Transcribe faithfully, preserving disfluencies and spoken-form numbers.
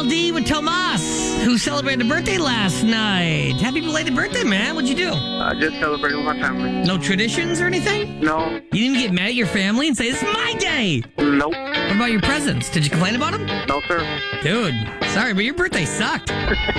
D with Tomas, who celebrated a birthday last night. Happy belated birthday, man. What'd you do? Uh, just celebrating with my family. No traditions or anything? No. You didn't get mad at your family and say, this is my day? Nope. What about your presents? Did you complain about them? No, sir. Dude, sorry, but your birthday sucked.